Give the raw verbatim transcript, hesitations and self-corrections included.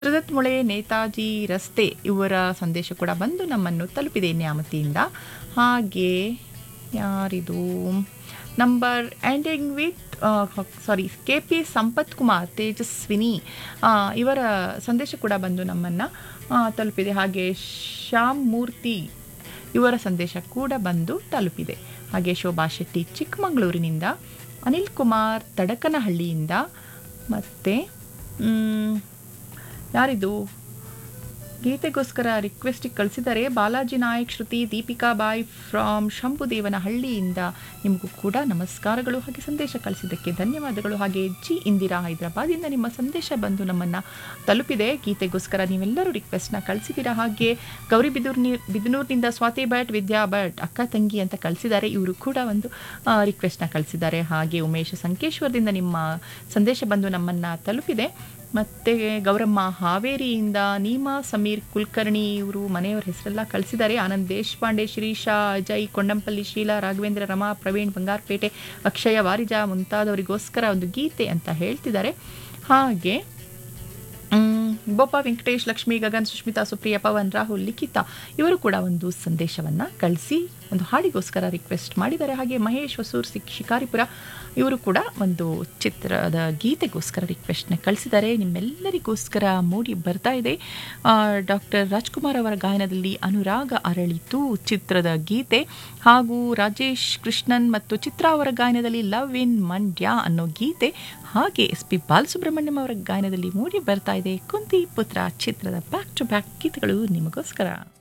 ಮುಳೆ ನೇತಾಜಿ ರಸ್ತೆ ಇವರ ಸಂದೇಶ ಕೂಡ ಬಂದು ನಮ್ಮನ್ನು ತಲುಪಿದೆ ನ್ಯಾಮತಿಯಿಂದ. ಹಾಗೆ ಯಾರಿದು number ending with sorry K P Sampath Kumar Tejaswini ಇವರ ಸಂದೇಶ ಕೂಡ ಬಂದು ನಮ್ಮನ್ನು ತಲುಪಿದೆ. ಹಾಗೆ ಶ್ಯಾಮ್ ಮೂರ್ತಿ ಇವರ ಸಂದೇಶ ಕೂಡ ಬಂದು ತಲುಪಿದೆ. ಹಾಗೆ ಶೋಭಾ ಶೆಟ್ಟಿ ಚಿಕ್ಕಮಗಳೂರಿನಿಂದ, ಅನಿಲ್ ಕುಮಾರ್ ತಡಕನಹಳ್ಳಿಯಿಂದ, ಮತ್ತು ಯಾರಿದು ಗೀತೆಗೋಸ್ಕರ ರಿಕ್ವೆಸ್ಟಿಗೆ ಕಳಿಸಿದ್ದಾರೆ ಬಾಲಾಜಿ ನಾಯಕ್, ಶ್ರುತಿ, ದೀಪಿಕಾ ಬಾಯ್ ಫ್ರಾಮ್ ಶಂಭುದೇವನಹಳ್ಳಿಯಿಂದ. ನಿಮಗೂ ಕೂಡ ನಮಸ್ಕಾರಗಳು, ಹಾಗೆ ಸಂದೇಶ ಕಳಿಸಿದ್ದಕ್ಕೆ ಧನ್ಯವಾದಗಳು. ಹಾಗೆ ಜಿ ಇಂದಿರಾ ಹೈದರಾಬಾದಿಂದ ನಿಮ್ಮ ಸಂದೇಶ ಬಂದು ನಮ್ಮನ್ನು ತಲುಪಿದೆ. ಗೀತೆಗೋಸ್ಕರ ನೀವೆಲ್ಲರೂ ರಿಕ್ವೆಸ್ಟ್ನ ಕಳಿಸಿದ್ದೀರಾ. ಹಾಗೆ ಗೌರಿ ಬಿದೂರ್ನಿ ಬಿದನೂರಿನಿಂದ ಸ್ವಾತಿ ಭಟ್, ವಿದ್ಯಾ ಭಟ್ ಅಕ್ಕ ತಂಗಿ ಅಂತ ಕಳಿಸಿದ್ದಾರೆ. ಇವರು ಕೂಡ ಒಂದು ರಿಕ್ವೆಸ್ಟ್ನ ಕಳಿಸಿದ್ದಾರೆ. ಹಾಗೆ ಉಮೇಶ್ ಸಂಕೇಶ್ವರದಿಂದ ನಿಮ್ಮ ಸಂದೇಶ ಬಂದು ನಮ್ಮನ್ನು ತಲುಪಿದೆ. ಮತ್ತು ಗೌರಮ್ಮ ಹಾವೇರಿಯಿಂದ, ನೀಮಾ ಸಮೀರ್ ಕುಲಕರ್ಣಿ ಇವರು ಮನೆಯವರ ಹೆಸರೆಲ್ಲ ಕಳಿಸಿದ್ದಾರೆ. ಆನಂದ್ ದೇಶಪಾಂಡೆ, ಶಿರೀಷಾ, ಅಜಯ್, ಕೊಂಡಂಪಲ್ಲಿ, ಶೀಲಾ, ರಾಘವೇಂದ್ರ, ರಮಾ, ಪ್ರವೀಣ್, ಬಂಗಾರಪೇಟೆ, ಅಕ್ಷಯ, ವಾರಿಜಾ ಮುಂತಾದವರಿಗೋಸ್ಕರ ಒಂದು ಗೀತೆ ಅಂತ ಹೇಳ್ತಿದ್ದಾರೆ. ಹಾಗೆ ಬೋಪ, ವೆಂಕಟೇಶ್, ಲಕ್ಷ್ಮಿ, ಗಗನ್, ಸುಷ್ಮಿತಾ, ಸುಪ್ರಿಯ, ಪವನ್, ರಾಹುಲ್, ಲಿಖಿತಾ ಇವರು ಕೂಡ ಒಂದು ಸಂದೇಶವನ್ನು ಕಳಿಸಿ ಒಂದು ಹಾಡಿಗೋಸ್ಕರ ರಿಕ್ವೆಸ್ಟ್ ಮಾಡಿದ್ದಾರೆ. ಹಾಗೆ ಮಹೇಶ್ ಹೊಸೂರ್ ಸಿಕ್ ಶಿಕಾರಿಪುರ ಇವರು ಕೂಡ ಒಂದು ಚಿತ್ರದ ಗೀತೆಗೋಸ್ಕರ ರಿಕ್ವೆಸ್ಟ್ನ ಕಳಿಸಿದ್ದಾರೆ. ನಿಮ್ಮೆಲ್ಲರಿಗೋಸ್ಕರ ಮೂಡಿ ಬರ್ತಾ ಇದೆ ಡಾಕ್ಟರ್ ರಾಜ್ಕುಮಾರ್ ಅವರ ಗಾಯನದಲ್ಲಿ ಅನುರಾಗ ಅರಳಿತು ಚಿತ್ರದ ಗೀತೆ, ಹಾಗೂ ರಾಜೇಶ್ ಕೃಷ್ಣನ್ ಮತ್ತು ಚಿತ್ರಾ ಅವರ ಗಾಯನದಲ್ಲಿ ಲವ್ ಇನ್ ಮಂಡ್ಯ ಅನ್ನೋ ಗೀತೆ, ಹಾಗೆ ಎಸ್ ಪಿ ಬಾಲಸುಬ್ರಹ್ಮಣ್ಯಂ ಅವರ ಗಾಯನದಲ್ಲಿ ಮೂಡಿ ಬರ್ತಾ ಇದೆ ಕುಂತಿ ಪುತ್ರ ಚಿತ್ರದ ಬ್ಯಾಕ್ ಟು ಬ್ಯಾಕ್ ಗೀತೆಗಳು ನಿಮಗೋಸ್ಕರ.